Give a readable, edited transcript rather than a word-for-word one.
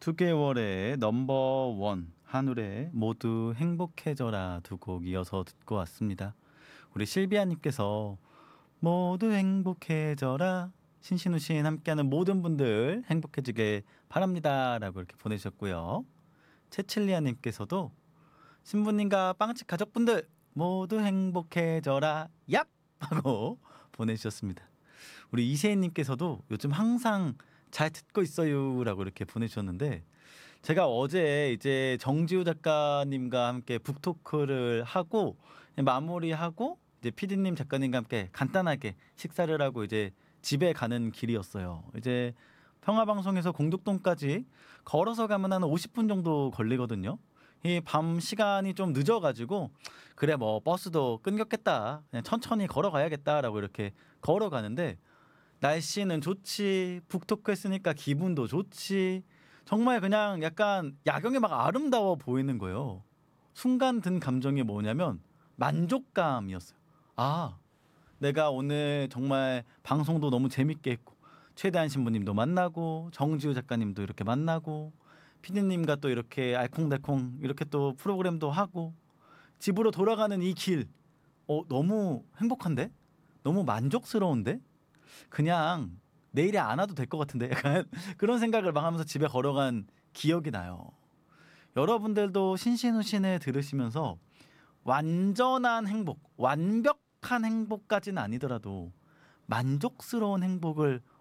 2개월의 넘버원 한울의 모두 행복해져라 두 곡 이어서 듣고 왔습니다. 우리 실비아님께서 모두 행복해져라 신신우신 함께하는 모든 분들 행복해지게 바랍니다 라고 이렇게 보내주셨고요. 채칠리아님께서도 신부님과 빵집 가족분들 모두 행복해져라 얍! 하고 보내주셨습니다. 우리 이세희님께서도 요즘 항상 잘 듣고 있어요 라고 이렇게 보내주셨는데 제가 어제 이제 정지우 작가님과 함께 북토크를 하고 마무리하고 이제 PD님 작가님과 함께 간단하게 식사를 하고 이제 집에 가는 길이었어요. 이제 평화방송에서 공덕동까지 걸어서 가면 한 50분 정도 걸리거든요. 이 밤 시간이 좀 늦어가지고 그래 뭐 버스도 끊겼겠다 그냥 천천히 걸어가야겠다라고 이렇게 걸어가는데 날씨는 좋지 북토크 했으니까 기분도 좋지 정말 그냥 약간 야경이 막 아름다워 보이는 거예요. 순간 든 감정이 뭐냐면 만족감이었어요. 아 내가 오늘 정말 방송도 너무 재밌게 했고 최대한 신부님도 만나고 정지우 작가님도 이렇게 만나고 피디님과 또 이렇게 알콩달콩 이렇게 또 프로그램도 하고 집으로 돌아가는 이 길 너무 행복한데? 너무 만족스러운데? 그냥 내일이 안 와도 될 것 같은데 약간 그런 생각을 막 하면서 집에 걸어간 기억이 나요. 여러분들도 신신우신을 들으시면서 완전한 행복, 완벽한 행복까지는 아니더라도 만족스러운 행복을